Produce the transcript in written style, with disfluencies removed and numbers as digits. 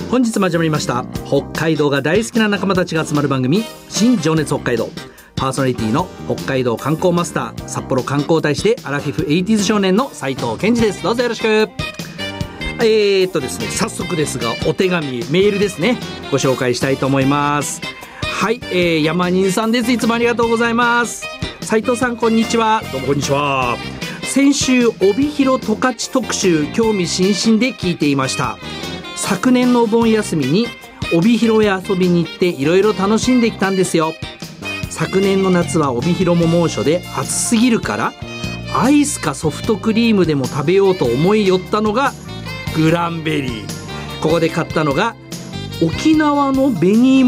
本日も始まりました北海道が大好きな仲間たちが集まる番組、新情熱北海道。パーソナリティの北海道観光マスター、札幌観光大使でアラフィフ 80s 少年の斉藤健二です。どうぞよろしく。ですね、早速ですがお手紙メールですね、ご紹介したいと思います。はい、山人さんです。いつもありがとうございます。斉藤さん、こんにちは。どうもこんにちは。先週帯広十勝特集、興味津々で聞いていました。昨年のお盆休みに帯広へ遊びに行っていろいろ楽しんできたんですよ。昨年の夏は帯広も猛暑で暑すぎるからアイスかソフトクリームでも食べようと思い寄ったのがグランベリー。ここで買ったのが沖縄の紅芋